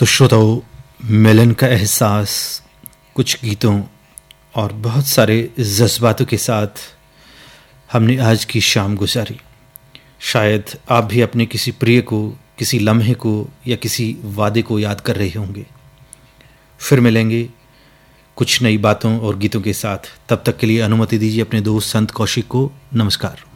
तो श्रोताओं, मिलन का एहसास, कुछ गीतों और बहुत सारे जज्बातों के साथ हमने आज की शाम गुजारी। शायद आप भी अपने किसी प्रिय को, किसी लम्हे को या किसी वादे को याद कर रहे होंगे। फिर मिलेंगे कुछ नई बातों और गीतों के साथ। तब तक के लिए अनुमति दीजिए अपने दोस्त संत कौशिक को। नमस्कार।